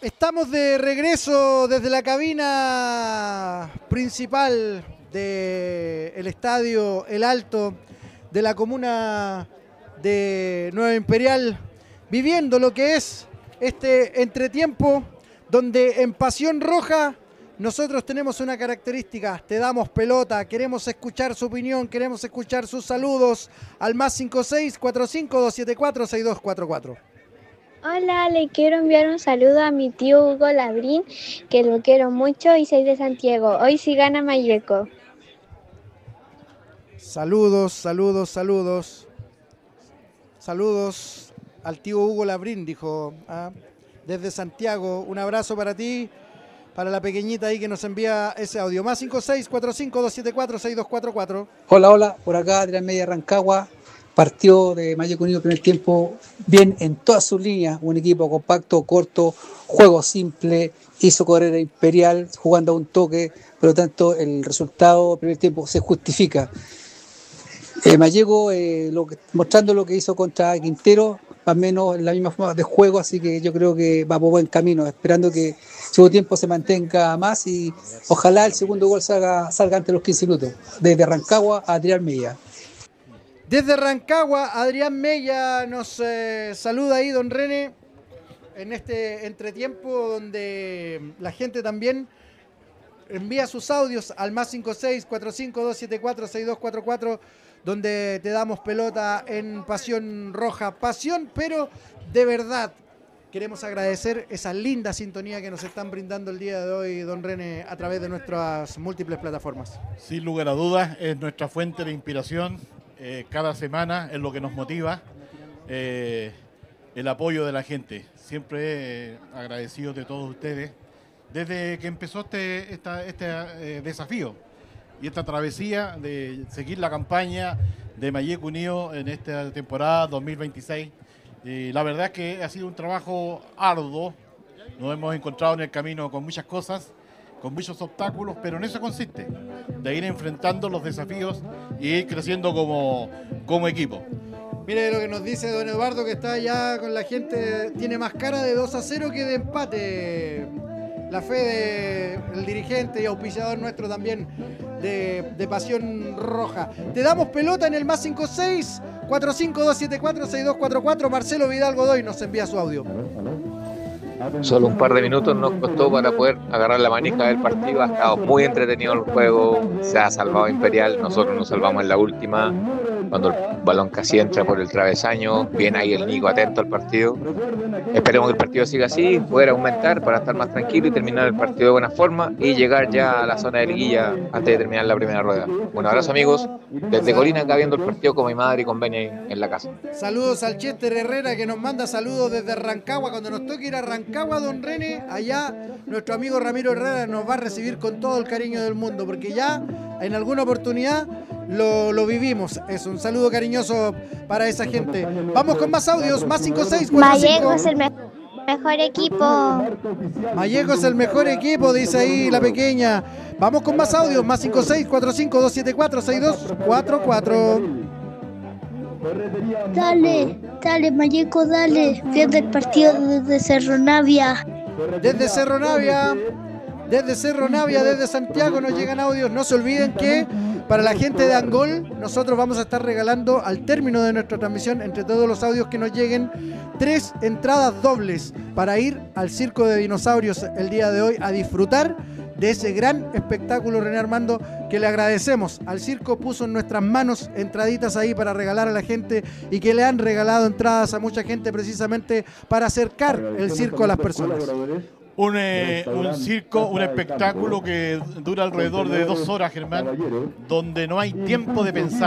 Estamos de regreso desde la cabina principal del estadio El Alto de la comuna de Nueva Imperial, viviendo lo que es este entretiempo donde en Pasión Roja nosotros tenemos una característica: te damos pelota, queremos escuchar su opinión, queremos escuchar sus saludos al más 5645-274-6244. Hola, le quiero enviar un saludo a mi tío Hugo Labrín, que lo quiero mucho y soy de Santiago. Hoy sí gana Malleco. Saludos, saludos, saludos. Saludos al tío Hugo Labrín, dijo, desde Santiago. Un abrazo para ti, para la pequeñita ahí que nos envía ese audio. Más 5645-274-6244. Hola, por acá Adrián Media Rancagua. Partido de Malleco Unido primer tiempo bien en todas sus líneas, un equipo compacto, corto, juego simple, hizo correr a Imperial jugando a un toque, por lo tanto el resultado primer tiempo se justifica. Malleco mostrando lo que hizo contra Quintero, más o menos en la misma forma de juego, así que yo creo que va por buen camino, esperando que el segundo tiempo se mantenga más y ojalá el segundo gol salga antes de los 15 minutos. Desde Rancagua, Adrián Media. Desde Rancagua, Adrián Mella nos saluda ahí, don René, en este entretiempo donde la gente también envía sus audios al más 5645-274-6244, donde te damos pelota en Pasión Roja. Pasión, pero de verdad. Queremos agradecer esa linda sintonía que nos están brindando el día de hoy, don René, a través de nuestras múltiples plataformas. Sin lugar a dudas, es nuestra fuente de inspiración. Cada semana es lo que nos motiva, el apoyo de la gente. Siempre agradecido de todos ustedes desde que empezó este desafío y esta travesía de seguir la campaña de Malleco Unido en esta temporada 2026. La verdad es que ha sido un trabajo arduo. Nos hemos encontrado en el camino con muchas cosas, con muchos obstáculos, pero en eso consiste, de ir enfrentando los desafíos y ir creciendo como equipo. Mire lo que nos dice don Eduardo, que está allá con la gente, tiene más cara de 2-0 que de empate. La fe del dirigente y auspiciador nuestro también de Pasión Roja. Te damos pelota en el más 5645-274-6244. Marcelo Vidal Godoy nos envía su audio. Solo un par de minutos nos costó para poder agarrar la manija del partido. Ha estado muy entretenido el juego. Se ha salvado Imperial. Nosotros nos salvamos en la última, cuando el balón casi entra por el travesaño. Bien ahí el Nico atento al partido. Esperemos que el partido siga así, poder aumentar para estar más tranquilo y terminar el partido de buena forma y llegar ya a la zona de liguilla antes de terminar la primera rueda. Un abrazo, amigos, desde Colina, acá viendo el partido con mi madre y con Benny en la casa. Saludos al Chester Herrera, que nos manda saludos desde Rancagua. Cuando nos toque ir a Rancagua, don René, allá nuestro amigo Ramiro Herrera nos va a recibir con todo el cariño del mundo, porque ya en alguna oportunidad lo vivimos. Es un saludo cariñoso para esa gente. Vamos con más audios, más 5645. Malleco es el mejor equipo. Malleco es el mejor equipo, dice ahí la pequeña. Vamos con más audios, más 5645-274-6244. Dale, Malleco, dale. Pierde el partido desde Cerro Navia. Desde Cerro Navia, desde Santiago nos llegan audios. No se olviden que para la gente de Angol, nosotros vamos a estar regalando al término de nuestra transmisión, entre todos los audios que nos lleguen, 3 entradas dobles para ir al Circo de Dinosaurios el día de hoy a disfrutar de ese gran espectáculo, René Armando, que le agradecemos. Al circo puso en nuestras manos entraditas ahí para regalar a la gente y que le han regalado entradas a mucha gente precisamente para acercar el circo a las personas. Un circo, un espectáculo que dura alrededor de 2 horas, Germán, donde no hay tiempo de pensar.